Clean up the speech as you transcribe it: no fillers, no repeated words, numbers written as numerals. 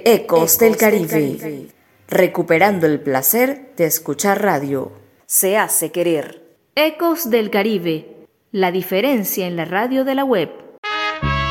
Ecos del Caribe, recuperando el placer de escuchar radio. Se hace querer. Ecos del Caribe, la diferencia en la radio de la web.